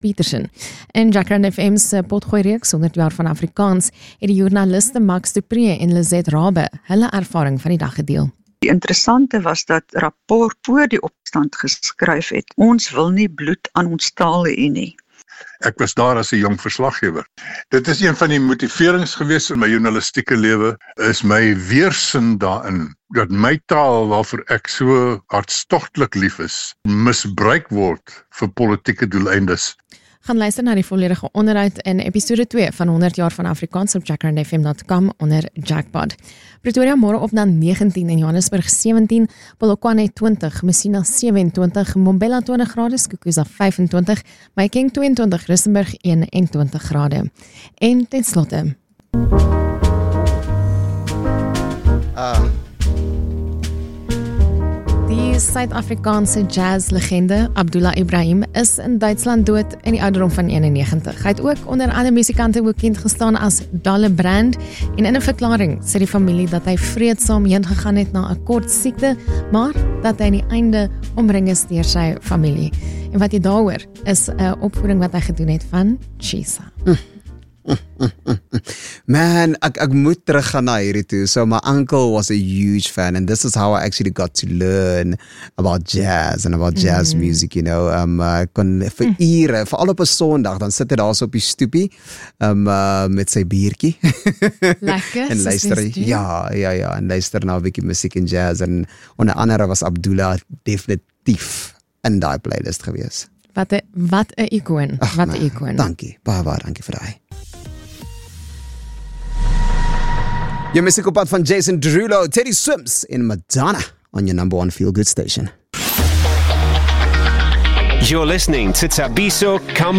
Petersen. In Jacaranda FM se potgooi-reeks 100 jaar van Afrikaans het die joernaliste Max du Preez en Lizette Rabbe hulle ervaring van die dag gedeel. Die interessante was dat rapport voor die opstand geskryf het. Ons wil nie bloed aan ons taal hê nie. Ek was daar as 'n jong verslaggewer. Dit is een van die motiverings gewees in my journalistieke lewe, is my weerstand daarin, dat my taal waarvoor ek so hartstogtelik lief is, misbruik word vir politieke doeleindes. Gaan luister na die volledige onderhoud in episode 2 van 100 jaar van Afrikaans op jacarandafm.com onder Jackpot. Pretoria môre op dan 19 en Johannesburg 17, Polokwane 20, Messina 27, Mbombela 20 grade, Skukuza 25, Mahikeng 22, Rustenburg 21 grade. En ten slotte die Suid-Afrikaanse jazzlegende Abdullah Ibrahim is in Duitsland dood in die ouderdom van 91. Hy het ook onder ander musikante bekend gestaan as Dalle Brand en in 'n verklaring sê die familie dat hy vreedsaam heen gegaan het na 'n kort siekte, maar dat hy aan die einde omring is deur sy familie. En wat jy daaroor is 'n opvoeding wat hy gedoen het van Chisa. Man, ek moet teruggaan na hierdie toe. So my uncle was a huge fan, and this is how I actually got to learn about jazz and about jazz music, you know. Ek kon vir ure, veral op 'n Sondag, dan sit hy daar so op die stoepie met sy biertjie. Lekker. En luister, ja, en luister na 'n bietjie musiek en jazz, en onder andere was Abdullah definitief in daai playlist gewees. Wat 'n ikoon. Wat 'n ikoon. Dankie, baie dankie vir daai. Your music op pad van Jason Derulo, Teddy Swims in Madonna on your number one feel good station. You're listening to Tabiso Come